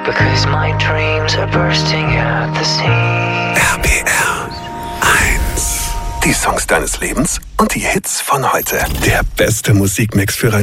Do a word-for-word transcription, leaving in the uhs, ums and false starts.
because my dreams are bursting at the seams. R B R eins. Die Songs deines Lebens und die Hits von heute. Der beste Musikmix für ein